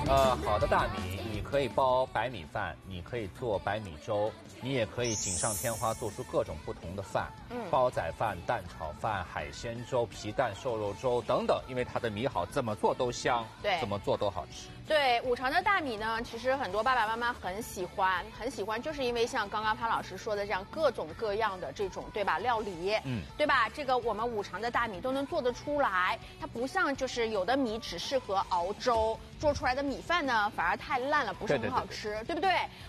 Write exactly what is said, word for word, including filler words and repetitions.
呃，好的大米，你可以包白米饭，你可以做白米粥，你也可以锦上添花，做出各种不同的饭，嗯，煲仔饭、蛋炒饭、海鲜粥、皮蛋瘦肉粥等等。因为它的米好，怎么做都香， 对， 怎么做都好吃。 对，五常的大米呢，其实很多爸爸妈妈很喜欢，很喜欢，就是因为像刚刚潘老师说的这样各种各样的这种，对吧？料理，嗯，对吧？这个我们五常的大米都能做得出来，它不像就是有的米只适合熬粥，做出来的米饭呢反而太烂了，不是很好吃，对不对？